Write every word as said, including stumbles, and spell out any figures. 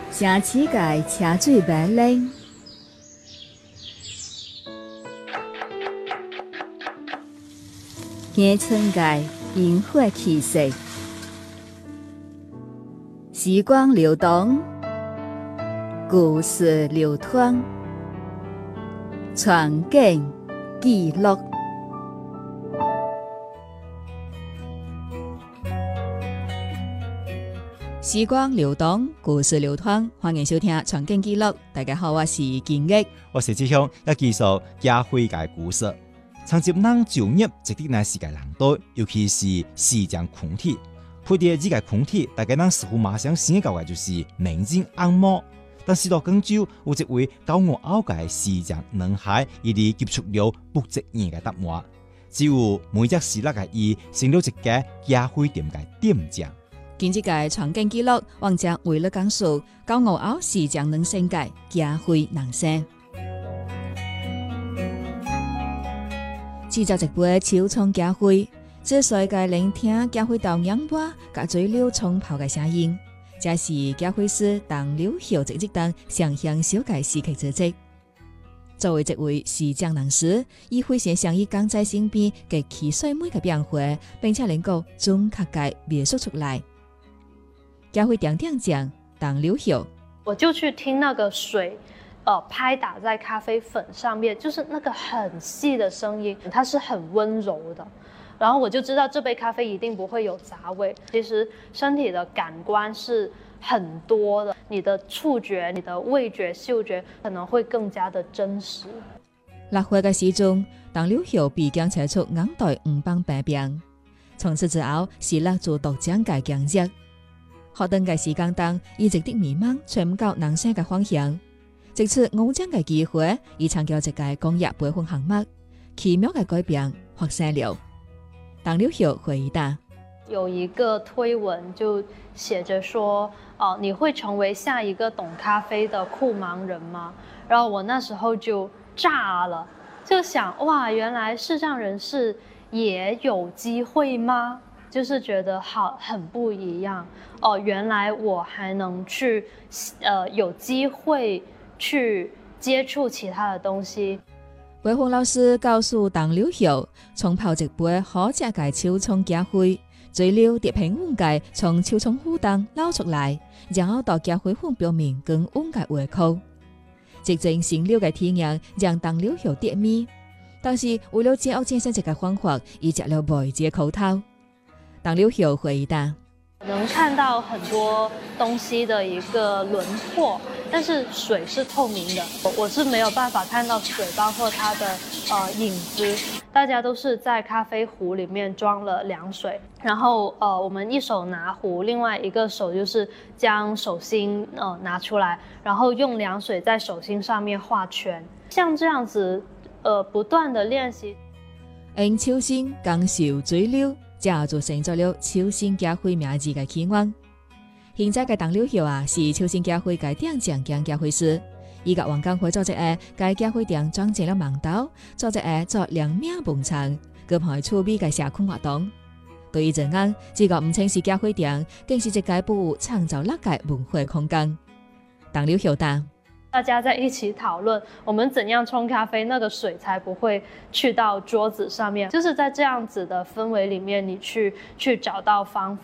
城市界车水马龙，乡村界烟火气息，时光流动，故事流淌，传景记录。时光流动，故事流淌，欢迎收听《传景记录》。大家好，我是金玉， 我是志雄，要继续家徽界故事。长接人就业值得咱世界人多，尤其是市江群体。配合这个群体，大家人似乎马上想到的就是名人红帽。但是到广州，有一位高我拗界市江男孩，伊哋接觸了不值錢嘅答案。只有每隻市落嘅伊成了一家家徽店嘅店長。 今日嘅傳景記錄，王將為你講述高我拗市江男生嘅家徽人生。製作一杯手創家徽，這世界聆聽家徽豆揚波甲嘴溜沖泡嘅聲音。這是家徽師鄧柳曉直接當上鄉小界時期組織。作為一位市江人士，伊非常善於講在身邊嘅汽水妹嘅變化，並且能夠準確地描述出來。家徽店店長鄧柳曉， 我就去聽那個水，呃，拍打在咖啡粉上面，就是那個很細的聲音，它是很溫柔的。然後我就知道這杯咖啡一定不會有雜味。其實身體的感官是很多的，你的觸覺、你的味覺、嗅覺可能會更加的真實。 六歲嘅時鐘，鄧柳曉被檢測出眼袋五磅病病，從此之後是落做獨掌嘅經歷。學堂嘅時間當，伊直直迷茫，找唔到人生嘅方向。直至五獎嘅機會，伊參加一個工業培訓項目，奇妙嘅改變發生了。鄧柳曉回答： 有一個推文就寫着說，哦、呃，你會成為下一個懂咖啡的酷盲人嗎？然後我那時候就炸了，就想哇，原來視障人士也有機會嗎？就是覺得好很不一樣哦、呃，原來我還能去，呃，有機會去接觸其他的東西。 培訓老師告訴鄧柳曉，沖泡一杯好食嘅手沖家徽，最料疊平溫計從手沖壺當撈出來，然後到家徽粉表面跟溫嘅圍扣。直正新料嘅體驗讓鄧柳曉跌迷，但是為了掌握這些嘅方法，伊食了袂少口頭。鄧柳曉回答： 能看到很多東西的一個輪廓，但是水是透明的，我是沒有辦法看到水，包括它的呃影子。大家都是在咖啡壺裡面裝了涼水，然後呃我們一手拿壺，另外一個手就是將手心呃拿出來，然後用涼水在手心上面畫圈，像這樣子呃不斷的練習。 用手心感受水流，這就成咗了手心家徽名字嘅起源。現在嘅鄧柳曉啊，是手心家徽嘅店長兼家徽師。伊甲王江會做一個該家徽店裝進了盲道，做一個做良命文創，佢派出美嘅社群活動。對伊而言，這個唔稱是家徽店，更是一個不創造力嘅文化空間。鄧柳曉答： 大家在一起討論，我們怎樣沖咖啡，那個水才不會去到桌子上面。就是在這樣子的氛圍裡面，你去去找到方